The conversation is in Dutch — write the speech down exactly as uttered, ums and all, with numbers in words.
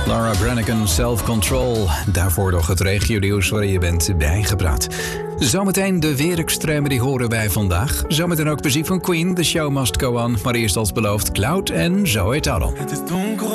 Laura Branigan, Self Control. Daarvoor nog het regio-nieuws waar je bent bijgepraat. Zometeen de weerextremen, die horen wij vandaag. Zometeen ook muziek van Queen, The Show Must Go On. Maar eerst als beloofd Cloud en Zoe Tauron. Het is donker